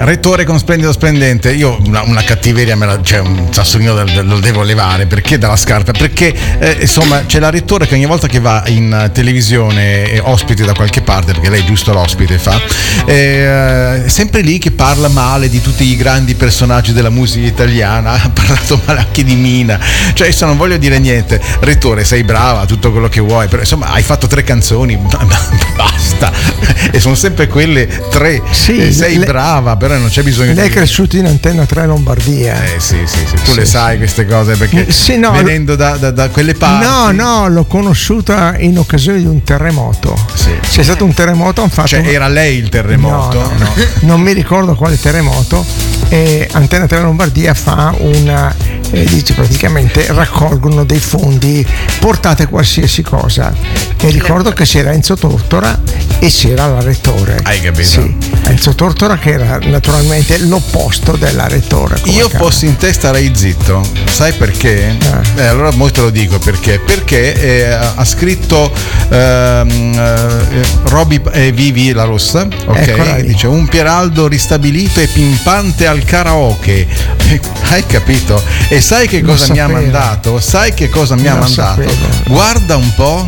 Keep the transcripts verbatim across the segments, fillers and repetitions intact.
Rettore con splendido splendente. Io una, una cattiveria me la, cioè un sassolino lo devo levare. Perché dalla scarpa? Perché eh, insomma c'è la Rettore che ogni volta che va in televisione è ospite da qualche parte, perché lei giusto l'ospite fa, è eh, sempre lì che parla male di tutti i grandi personaggi della musica italiana. Ha parlato male anche di Mina. Cioè adesso non voglio dire niente. Rettore, sei brava, tutto quello che vuoi, però insomma hai fatto tre canzoni, basta. E sono sempre quelle tre. Sì, sei le, brava, però non c'è bisogno lei di. Lei è cresciuta in Antena tre Lombardia. Eh sì, sì, sì. Tu sì, le sai queste cose perché sì, no, venendo da, da, da quelle parti. No, no, l'ho conosciuta in occasione di un terremoto. Sì. C'è stato un terremoto, hanno fatto. Cioè un... era lei il terremoto? No, no, no. Non mi ricordo quale terremoto. E Antena tre Lombardia fa una. Eh, dice praticamente raccolgono dei fondi, portate qualsiasi cosa. E ricordo che c'era Enzo Tortora e c'era la Rettore. Hai capito? Sì, Enzo Tortora che era naturalmente l'opposto della Rettore. Io cara. Fossi in testa Rai zitto, sai perché? Eh. Eh, allora mo te lo dico perché. Perché eh, ha scritto ehm, eh, Roby e Vivi La Rossa, ok? Dice un Pieraldo ristabilito e pimpante al karaoke. Hai capito? E sai che cosa mi ha mandato? Sai che cosa mi ha mandato? Sapevo. Guarda un po'.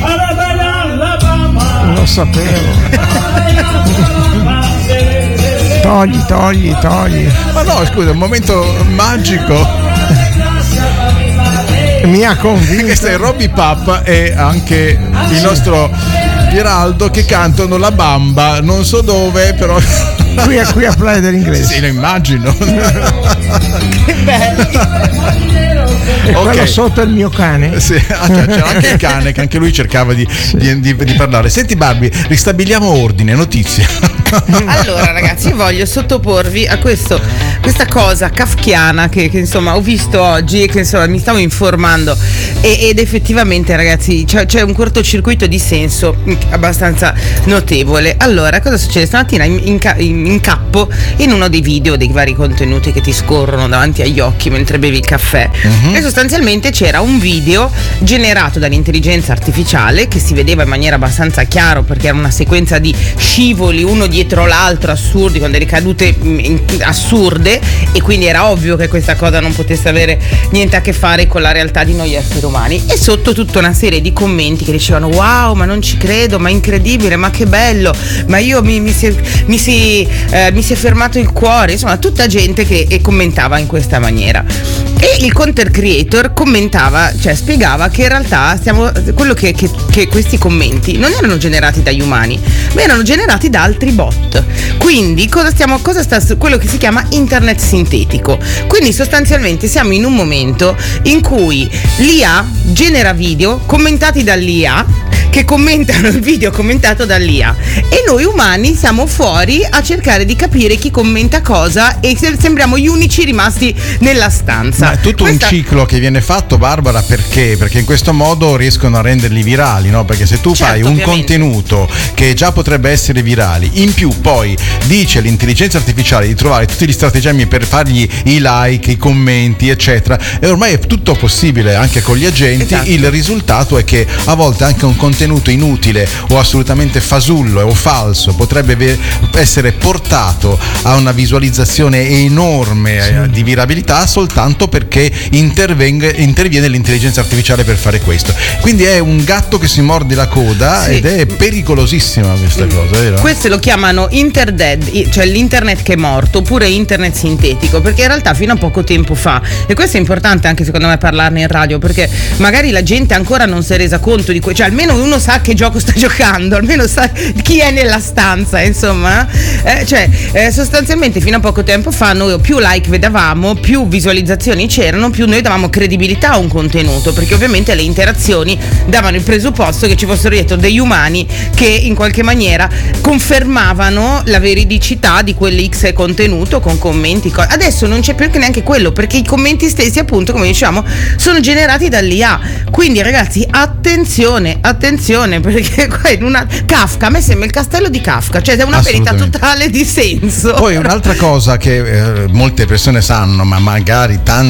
Lo sapevo. Togli, togli, togli. Ma no, scusa, un momento magico. Mi ha convinto. Questo è Roby Pap e anche il nostro Pieraldo che cantano La Bamba, non so dove, però. Qui a, qui a Playa dell'Inglese. Sì, lo immagino. Che bello. E okay. Quello sotto è il mio cane. Sì, c'era anche il cane che anche lui cercava di, sì. di, di, di parlare. Senti Barbie, ristabiliamo ordine, notizie. Allora ragazzi, io voglio sottoporvi a questo, questa cosa kafkiana che, che insomma ho visto oggi e che insomma mi stavo informando e, ed effettivamente ragazzi c'è, c'è un cortocircuito di senso abbastanza notevole. Allora cosa succede? Stamattina in, in, in, incappo in uno dei video dei vari contenuti che ti scorrono davanti agli occhi mentre bevi il caffè. Uh-huh. E sostanzialmente c'era un video generato dall'intelligenza artificiale che si vedeva in maniera abbastanza chiaro perché era una sequenza di scivoli uno dietro l'altro assurdi con delle cadute assurde e quindi era ovvio che questa cosa non potesse avere niente a che fare con la realtà di noi esseri umani e sotto tutta una serie di commenti che dicevano wow ma non ci credo, ma incredibile, ma che bello, ma io mi, mi, si, mi, si, eh, mi si è fermato il cuore, insomma tutta gente che e commentava in questa maniera. E il content creator commentava, cioè spiegava che in realtà stiamo, quello che, che, che questi commenti non erano generati dagli umani, ma erano generati da altri bot. Quindi cosa stiamo, cosa sta, quello che si chiama internet sintetico. Quindi sostanzialmente siamo in un momento in cui l'I A genera video commentati dall'I A che commentano il video commentato dall'I A e noi umani siamo fuori a cercare di capire chi commenta cosa e sembriamo gli unici rimasti nella stanza. Ma è tutto Questa... un ciclo che viene fatto, Barbara, perché? Perché in questo modo riescono a renderli virali, no? Perché se tu certo, fai un ovviamente. contenuto che già potrebbe essere virale, in più poi dice all'intelligenza artificiale di trovare tutti gli stratagemmi per fargli i like, i commenti, eccetera, e ormai è tutto possibile anche con gli agenti, esatto. Il risultato è che a volte anche un contenuto inutile o assolutamente fasullo o falso potrebbe essere portato a una visualizzazione enorme sì. di virabilità soltanto perché interviene l'intelligenza artificiale per fare questo. Quindi è un gatto che si morde la coda sì. ed è pericolosissima questa cosa, vero? Questo lo chiamano interdead, cioè l'internet che è morto, oppure internet sintetico, perché in realtà fino a poco tempo fa, e questo è importante anche secondo me parlarne in radio, perché magari la gente ancora non si è resa conto di questo, cioè almeno uno sa che gioco sta giocando, almeno sa chi è nella stanza, insomma, eh, cioè eh, sostanzialmente fino a poco tempo fa noi più like vedevamo, più visualizzazioni c'erano, più noi davamo credibilità a un contenuto, perché ovviamente le interazioni davano il presupposto che ci fossero dietro degli umani che in qualche maniera confermavano la veridicità di quell'X contenuto con commenti. Adesso non c'è più neanche quello, perché i commenti stessi, appunto, come diciamo, sono generati dall'I A. Quindi ragazzi, attenzione, attenzione, perché qua in una Kafka, a me sembra il castello di Kafka, cioè è una verità totale di senso. Poi un'altra cosa che eh, molte persone sanno, ma magari tanti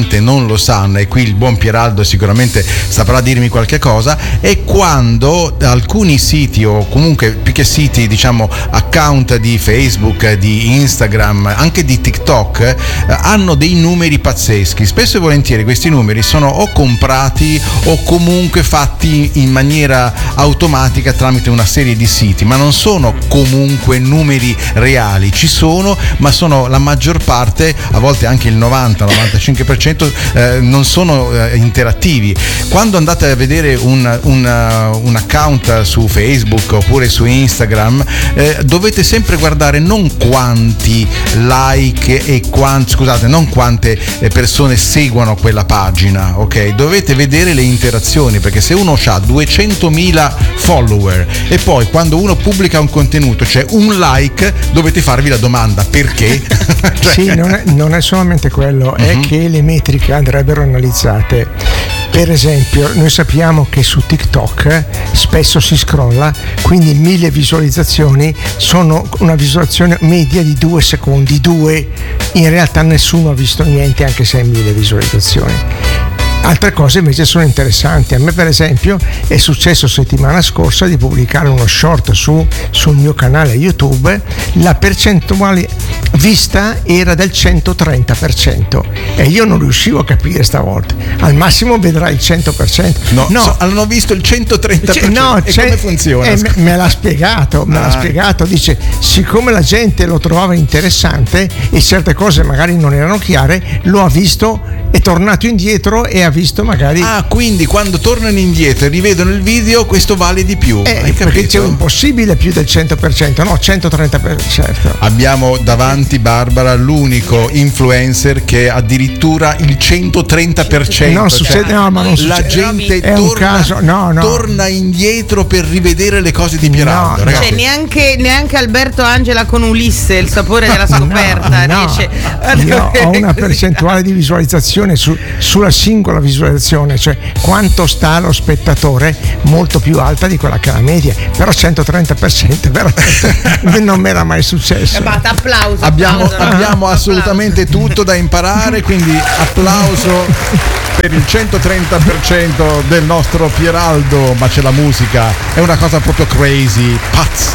probabilmente non lo sanno, e qui il buon Pieraldo sicuramente saprà dirmi qualche cosa, è quando alcuni siti, o comunque più che siti, diciamo account di Facebook, di Instagram, anche di TikTok, eh, hanno dei numeri pazzeschi. Spesso e volentieri questi numeri sono o comprati o comunque fatti in maniera automatica tramite una serie di siti, ma non sono comunque numeri reali. Ci sono, ma sono la maggior parte, a volte anche il novanta novantacinque per cento, eh, non sono eh, interattivi. Quando andate a vedere un, un, uh, un account su Facebook oppure su Instagram, eh, dovete sempre guardare non quanti like e quanti, scusate, non quante persone seguono quella pagina, ok? Dovete vedere le interazioni, perché se uno ha duecentomila follower e poi quando uno pubblica un contenuto c'è un like, dovete farvi la domanda perché? Cioè... Sì, non è, non è solamente quello, uh-huh. è che le metriche andrebbero analizzate. Per esempio, noi sappiamo che su TikTok spesso si scrolla, quindi mille visualizzazioni sono una visualizzazione media di due secondi, due, in realtà nessuno ha visto niente anche se hai mille visualizzazioni. Altre cose invece sono interessanti. A me per esempio è successo settimana scorsa di pubblicare uno short su, sul mio canale YouTube, la percentuale vista era del centotrenta per cento e io non riuscivo a capire stavolta. Al massimo vedrai il cento per cento. No, no. So, hanno visto il centotrenta per cento. No, e come funziona? Eh, me, me l'ha spiegato, me ah. l'ha spiegato. Dice, siccome la gente lo trovava interessante e certe cose magari non erano chiare, lo ha visto, è tornato indietro e ha visto magari. Ah, quindi quando tornano indietro e rivedono il video, questo vale di più. Eh, Hai perché c'è un possibile più del cento per cento, no, centotrenta per cento. Abbiamo davanti, Barbara, l'unico influencer che addirittura il centotrenta per cento. Non succede, no, ma non succede. La gente è torna, un caso, no, no. torna indietro per rivedere le cose di Pieraldo. No, cioè, neanche, neanche Alberto Angela con Ulisse, il sapore della scoperta, no, riesce. No. Io ho una percentuale di visualizzazione su, sulla singola visualizzazione, cioè quanto sta lo spettatore, molto più alta di quella che è la media, però centotrenta per cento veramente non mi era mai successo. Basta, applauso, abbiamo, applauso, abbiamo no? assolutamente applauso. tutto da imparare, quindi applauso per il centotrenta per cento del nostro Pieraldo. Ma c'è la musica, è una cosa proprio crazy, pazza.